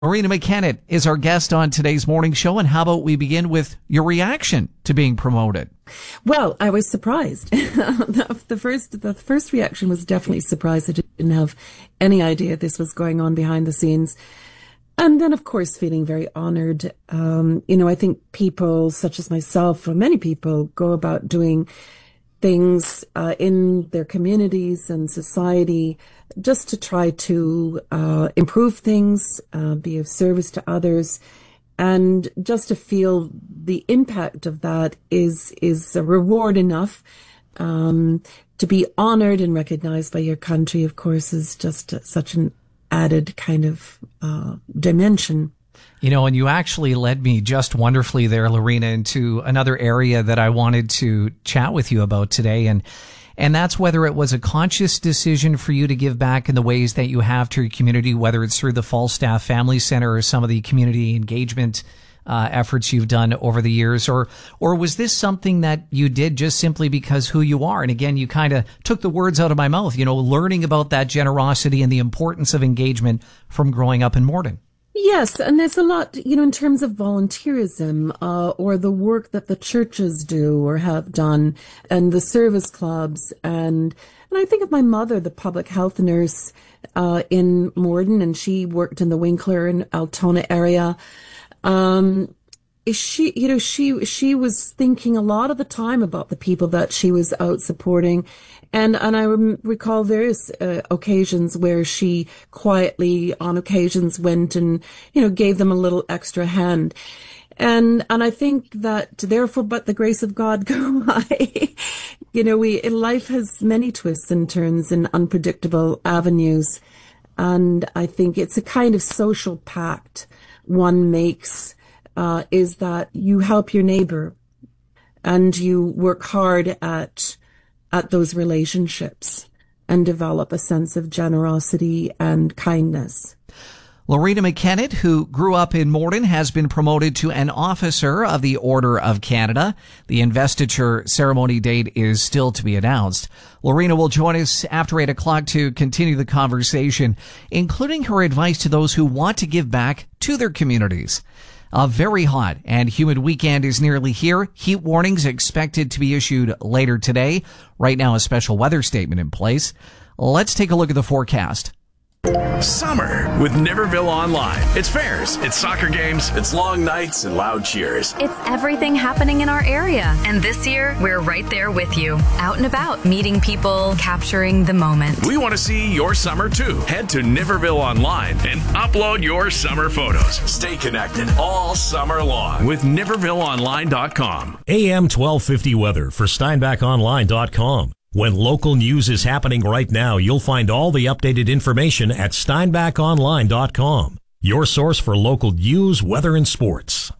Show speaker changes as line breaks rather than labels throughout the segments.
Lorena McKennitt is our guest on today's morning show. And how about we begin with your reaction to being promoted?
Well, I was surprised. The first reaction was definitely surprise. I didn't have any idea this was going on behind the scenes. And then, of course, feeling very honored. I think people such as myself, or many people, go about doing things in their communities and society just to try to improve things, be of service to others, and just to feel the impact of that is a reward enough. To be honored and recognized by your country, of course, is just such an added kind of dimension.
And you actually led me just wonderfully there, Lorena, into another area that I wanted to chat with you about today. And that's whether it was a conscious decision for you to give back in the ways that you have to your community, whether it's through the Falstaff Family Center or some of the community engagement efforts you've done over the years, or was this something that you did just simply because who you are? And again, you kind of took the words out of my mouth, learning about that generosity and the importance of engagement from growing up in Morden.
Yes, and there's a lot, in terms of volunteerism, or the work that the churches do or have done, and the service clubs, and I think of my mother, the public health nurse in Morden, and she worked in the Winkler and Altona area. She was thinking a lot of the time about the people that she was out supporting. And I recall various occasions where she quietly, on occasions, went and, gave them a little extra hand. And I think that therefore, but the grace of God go I. Life has many twists and turns and unpredictable avenues. And I think it's a kind of social pact one makes, is that you help your neighbor and you work hard at those relationships and develop a sense of generosity and kindness.
Lorena McKennitt, who grew up in Morden, has been promoted to an officer of the Order of Canada. The investiture ceremony date is still to be announced. Lorena will join us after 8 o'clock to continue the conversation, including her advice to those who want to give back to their communities. A very hot and humid weekend is nearly here. Heat warnings expected to be issued later today. Right now, a special weather statement in place. Let's take a look at the forecast.
Summer with Niverville Online. It's fairs, it's soccer games, it's long nights and loud cheers.
It's everything happening in our area. And this year, we're right there with you. Out and about, meeting people, capturing the moment.
We want to see your summer too. Head to Niverville Online and upload your summer photos. Stay connected all summer long with NivervilleOnline.com.
AM 1250 weather for SteinbachOnline.com. When local news is happening right now, you'll find all the updated information at SteinbachOnline.com. Your source for local news, weather, and sports.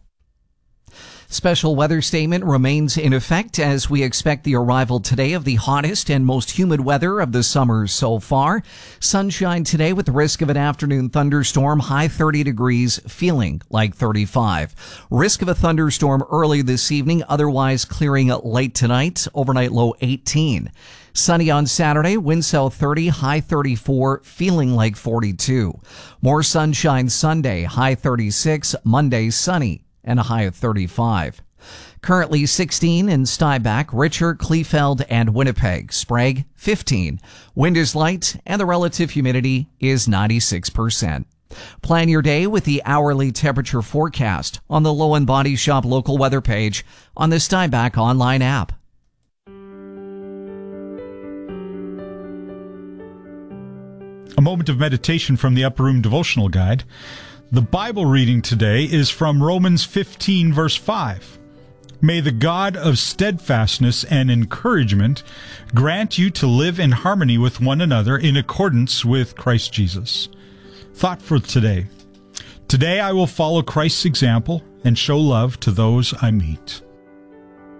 Special weather statement remains in effect as we expect the arrival today of the hottest and most humid weather of the summer so far. Sunshine today with the risk of an afternoon thunderstorm, high 30 degrees, feeling like 35. Risk of a thunderstorm early this evening, otherwise clearing late tonight, overnight low 18. Sunny on Saturday, wind south 30, high 34, feeling like 42. More sunshine Sunday, high 36, Monday sunny, and a high of 35. Currently 16 in Steinbach, Richer, Kleefeld, and Winnipeg. Sprague, 15. Wind is light, and the relative humidity is 96%. Plan your day with the hourly temperature forecast on the Low and Body Shop local weather page on the Steinbach Online app.
A moment of meditation from the Upper Room Devotional Guide. The Bible reading today is from Romans 15, verse 5. May the God of steadfastness and encouragement grant you to live in harmony with one another in accordance with Christ Jesus. Thought for today. Today I will follow Christ's example and show love to those I meet.